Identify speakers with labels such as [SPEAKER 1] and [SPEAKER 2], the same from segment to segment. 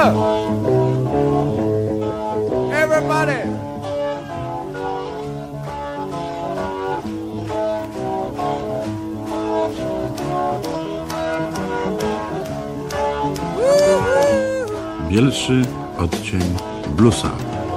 [SPEAKER 1] Everybody.
[SPEAKER 2] Bielszy odcień bluesa.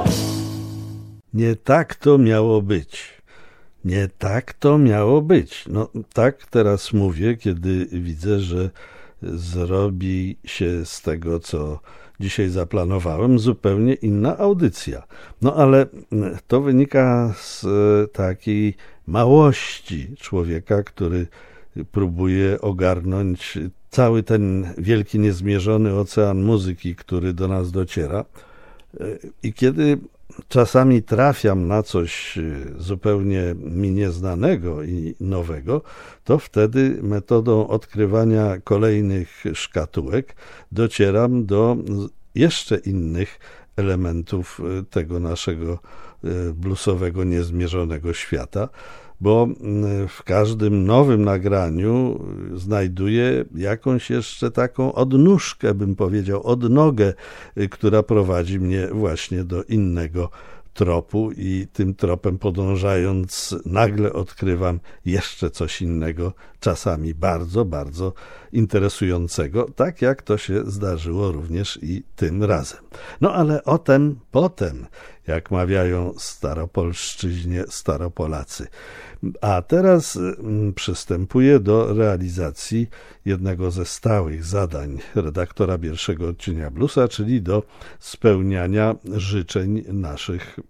[SPEAKER 3] Nie tak to miało być. Nie tak to miało być. No tak teraz mówię, kiedy widzę, że zrobi się z tego, co dzisiaj zaplanowałem, zupełnie inna audycja. No ale to wynika z takiej małości człowieka, który próbuje ogarnąć cały ten wielki, niezmierzony ocean muzyki, który do nas dociera. I kiedy czasami trafiam na coś zupełnie mi nieznanego i nowego, to wtedy metodą odkrywania kolejnych szkatułek docieram do jeszcze innych elementów tego naszego bluesowego, niezmierzonego świata, bo w każdym nowym nagraniu znajduję jakąś jeszcze taką odnóżkę, bym powiedział, odnogę, która prowadzi mnie właśnie do innego tropu i tym tropem podążając nagle odkrywam jeszcze coś innego, czasami bardzo, bardzo interesującego, tak jak to się zdarzyło również i tym razem. No ale o tym potem, jak mawiają staropolszczyźnie staropolacy. A teraz przystępuję do realizacji jednego ze stałych zadań redaktora pierwszego odcienia bluesa, czyli do spełniania życzeń naszych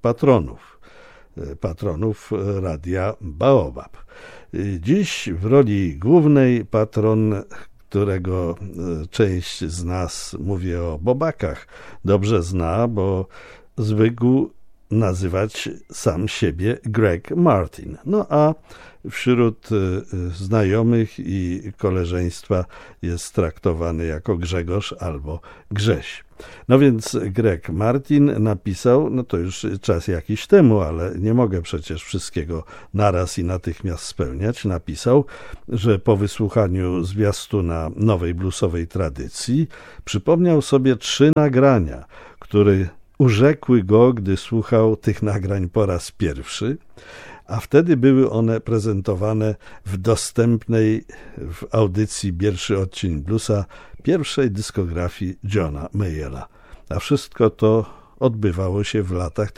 [SPEAKER 3] patronów Radia Baobab. Dziś w roli głównej patron, którego część z nas, mówię o Bobakach, dobrze zna, bo zwykł nazywać sam siebie Greg Martin. No a wśród znajomych i koleżeństwa jest traktowany jako Grzegorz albo Grześ. No więc Greg Martin napisał, no to już czas jakiś temu, ale nie mogę przecież wszystkiego naraz i natychmiast spełniać, napisał, że po wysłuchaniu zwiastuna nowej bluesowej tradycji przypomniał sobie 3 nagrania, które urzekły go, gdy słuchał tych nagrań po raz pierwszy, a wtedy były one prezentowane w dostępnej w audycji Pierwszy odcień bluesa pierwszej dyskografii Johna Mayalla. A wszystko to odbywało się w latach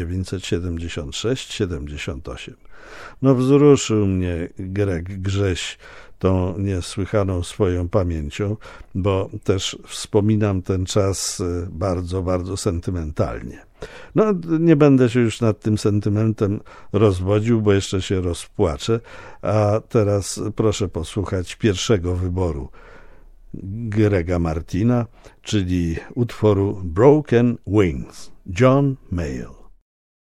[SPEAKER 3] 1976-78. No wzruszył mnie Greg Grześ tą niesłychaną swoją pamięcią, bo też wspominam ten czas bardzo, bardzo sentymentalnie. No, nie będę się już nad tym sentymentem rozwodził, bo jeszcze się rozpłaczę, a teraz proszę posłuchać pierwszego wyboru Grega Martina, czyli utworu Broken Wings, John Mayall.